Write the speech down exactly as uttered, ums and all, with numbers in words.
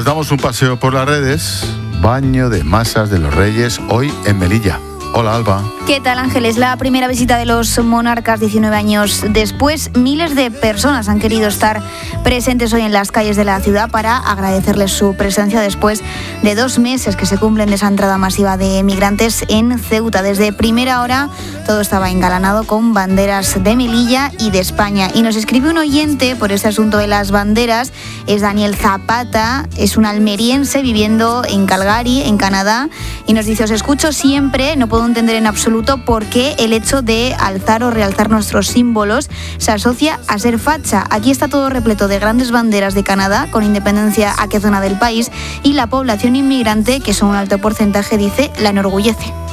Pues damos un paseo por las redes. Baño de masas de los Reyes hoy en Melilla. Hola, Alba. ¿Qué tal, Ángeles? La primera visita de los monarcas diecinueve años después. Miles de personas han querido estar presentes hoy en las calles de la ciudad para agradecerles su presencia después de dos meses que se cumplen de esa entrada masiva de migrantes en Ceuta. Desde primera hora todo estaba engalanado con banderas de Melilla y de España. Y nos escribe un oyente por este asunto de las banderas. Es Daniel Zapata, es un almeriense viviendo en Calgary, en Canadá. Y nos dice, os escucho siempre, no puedo entender en absoluto por qué el hecho de alzar o realzar nuestros símbolos se asocia a ser facha. Aquí está todo repleto de grandes banderas de Canadá, con independencia a qué zona del país, y la población inmigrante, que son un alto porcentaje, dice, la enorgullece.